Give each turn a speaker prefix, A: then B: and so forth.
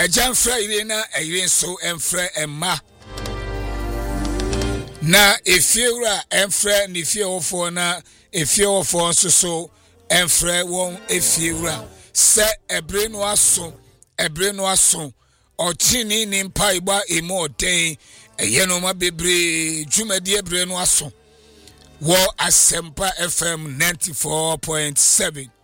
A: Ejan fra ire na ire so emfra emma. Na efiewura emfra ni fiewofo na efiewofo nso so emfra won efiewura se ebre no aso ochini ni mpa igba emo oden eye no ma bebre dwumadi ebre no aso wo Asempa FM 94.7